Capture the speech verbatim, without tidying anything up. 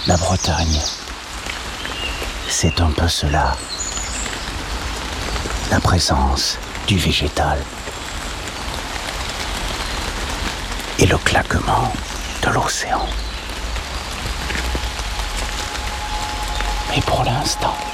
La Bretagne, c'est un peu cela. La présence du végétal et le claquement de l'océan. Mais pour l'instant,